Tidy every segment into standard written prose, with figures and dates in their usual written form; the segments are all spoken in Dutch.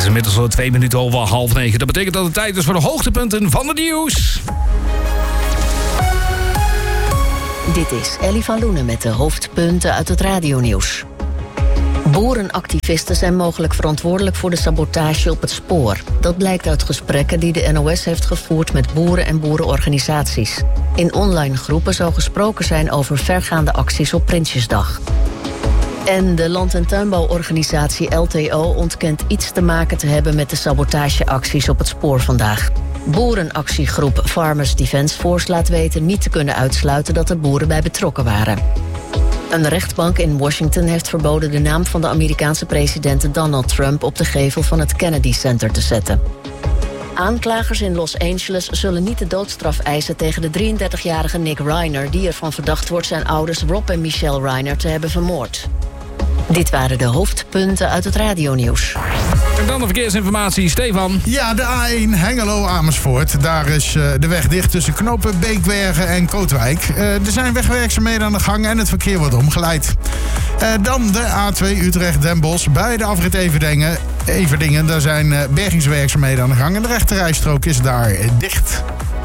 is inmiddels al 2 minuten over 8:30. Dat betekent dat het tijd is voor de hoogtepunten van het nieuws. Dit is Ellie van Loenen met de hoofdpunten uit het radionieuws. Boerenactivisten zijn mogelijk verantwoordelijk voor de sabotage op het spoor. Dat blijkt uit gesprekken die de NOS heeft gevoerd met boeren en boerenorganisaties. In online groepen zou gesproken zijn over vergaande acties op Prinsjesdag. En de land- en tuinbouworganisatie LTO ontkent iets te maken te hebben met de sabotageacties op het spoor vandaag. Boerenactiegroep Farmers Defence Force laat weten niet te kunnen uitsluiten dat er boeren bij betrokken waren. Een rechtbank in Washington heeft verboden de naam van de Amerikaanse president Donald Trump op de gevel van het Kennedy Center te zetten. Aanklagers in Los Angeles zullen niet de doodstraf eisen tegen de 33-jarige Nick Reiner, die ervan verdacht wordt zijn ouders Rob en Michelle Reiner te hebben vermoord. Dit waren de hoofdpunten uit het radionieuws. En dan de verkeersinformatie, Stefan. Ja, de A1 Hengelo-Amersfoort. Daar is de weg dicht tussen knopen Beekbergen en Kootwijk. Er zijn wegwerkzaamheden aan de gang en het verkeer wordt omgeleid. Dan de A2 Utrecht-Den Bosch bij de afrit Everdingen. Daar zijn bergingswerkzaamheden aan de gang en de rechterrijstrook is daar dicht.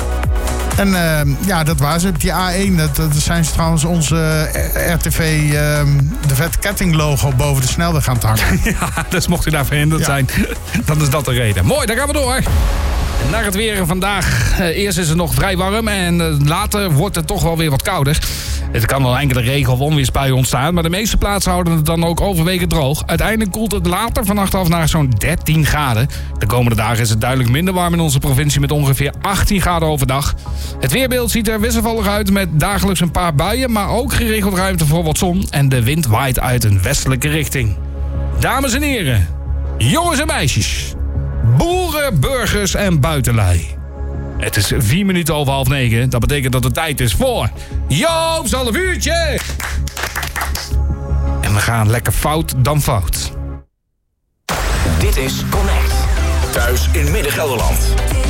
En ja, dat was het. Die A1, dat zijn ze trouwens onze RTV de vet kettinglogo boven de snelweg gaan te hangen. Ja, dus mocht u daar verhinderd zijn, dan is dat de reden. Mooi, dan gaan we door. Naar het weer vandaag. Eerst is het nog vrij warm en later wordt het toch wel weer wat kouder. Er kan wel enkele regen- of onweersbuien ontstaan, maar de meeste plaatsen houden het dan ook overwegend droog. Uiteindelijk koelt het later vannacht af naar zo'n 13 graden. De komende dagen is het duidelijk minder warm in onze provincie met ongeveer 18 graden overdag. Het weerbeeld ziet er wisselvallig uit met dagelijks een paar buien, maar ook geregeld ruimte voor wat zon en de wind waait uit een westelijke richting. Dames en heren, jongens en meisjes, boeren, burgers en buitenlui. Het is 4 minuten over 8:30. Dat betekent dat het tijd is voor Joop's half uurtje. En we gaan lekker fout dan fout. Dit is Connect. Thuis in Midden-Gelderland.